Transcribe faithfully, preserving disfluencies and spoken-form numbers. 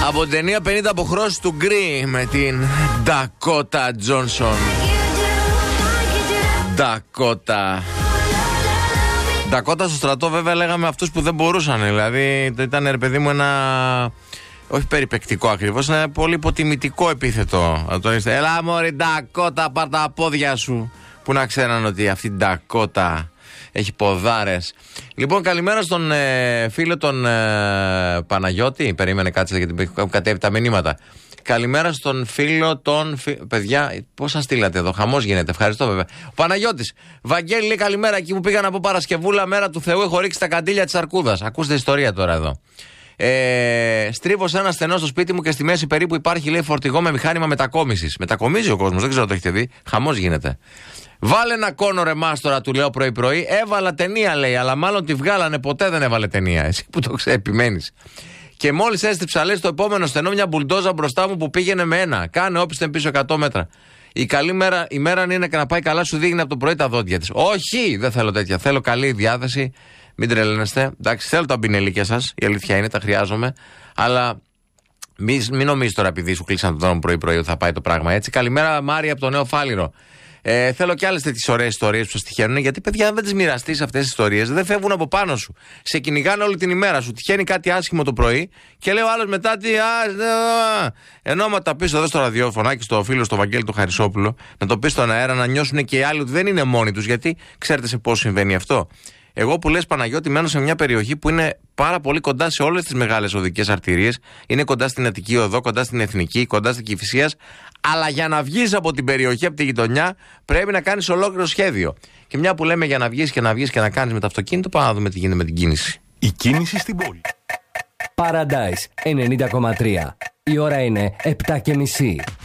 Από την ταινία πενήντα αποχρώσεις του Γκρι με την Ντακότα Τζόνσον. Ντακότα. Ντακότα στο στρατό, βέβαια, λέγαμε αυτούς που δεν μπορούσαν. Δηλαδή, ήταν, ρε παιδί μου, ένα. Όχι περιπεκτικό ακριβώς, ένα πολύ υποτιμητικό επίθετο. Έλα, μωρή Ντακότα, πάρ' τα πόδια σου. Που να ξέραν ότι αυτή η Ντακότα έχει ποδάρες. Λοιπόν, καλημέρα στον ε, φίλο τον ε, Παναγιώτη. Περίμενε, κάτσε γιατί έχουν κατέβει τα μηνύματα. Καλημέρα στον φίλο των. Φι... Παιδιά, πώς σας στείλατε εδώ, χαμός γίνεται. Ευχαριστώ, βέβαια. Ο Παναγιώτης. Βαγγέλη, λέει καλημέρα. Εκεί που πήγα να πω Παρασκευούλα, μέρα του Θεού, έχω ρίξει τα καντήλια της Αρκούδας. Ακούστε ιστορία τώρα εδώ. Ε, στρίβω σε ένα στενό στο σπίτι μου και στη μέση περίπου υπάρχει, λέει, φορτηγό με μηχάνημα μετακόμισης. Μετακομίζει ο κόσμος, δεν ξέρω αν το έχετε δει. Χαμός γίνεται. Βάλε ένα κόνο ρε μάστορα, του λέω πρωί-πρωί. Έβαλα ταινία, λέει, αλλά μάλλον τη βγάλανε. Ποτέ δεν έβαλε ταινία. Εσύ που το ξέρει, επιμένεις. Και μόλις έστριψα, λέει, στο επόμενο στενό μια μπουλντόζα μπροστά μου που πήγαινε με ένα. Κάνε όπισθεν πίσω εκατό μέτρα. Η καλή μέρα, η μέρα είναι και να πάει καλά, σου δείχνει από το πρωί τα δόντια της. Όχι, δεν θέλω τέτοια. Θέλω καλή διάθεση. Μην τρελαίνεστε. Εντάξει, θέλω τα μπινελίκια σας. Η αλήθεια είναι, τα χρειάζομαι. Αλλά μην, μην νομίζεις τώρα επειδή σου κλείσαν τον δρόμο πρωί-πρωί ότι θα πάει το πράγμα έτσι. Καλημέρα, Μάρια από το Νέο Φάληρο. Ε, θέλω και άλλες τέτοιες ωραίες ιστορίες που σας τυχαίνουν. Γιατί, παιδιά, αν δεν τις μοιραστείς αυτές τις ιστορίες, δεν φεύγουν από πάνω σου. Σε κυνηγάνε όλη την ημέρα σου. Τυχαίνει κάτι άσχημο το πρωί και λέει ο άλλος μετά τι. Α, α, ενώ άμα τα πεις εδώ στο ραδιοφωνάκι, στο φίλο, στο Βαγγέλη, το Χαρισόπουλο, να το πεις στον αέρα, να νιώσουν και οι άλλοι ότι δεν είναι μόνοι τους. Γιατί ξέρετε σε πώς συμβαίνει αυτό. Εγώ που λες, Παναγιώτη, μένω σε μια περιοχή που είναι πάρα πολύ κοντά σε όλες τις μεγάλες οδικές αρτηρίες. Είναι κοντά στην Αττική Οδό, κοντά στην Εθνική, κοντά στην Κηφισίας. Αλλά για να βγεις από την περιοχή, από τη γειτονιά, πρέπει να κάνεις ολόκληρο σχέδιο. Και μια που λέμε για να βγεις και να βγεις και να κάνεις με το αυτοκίνητο, πάμε να δούμε τι γίνεται με την κίνηση. Η κίνηση στην πόλη. Paradise ενενήντα κόμμα τρία. Η ώρα είναι επτά και μισή.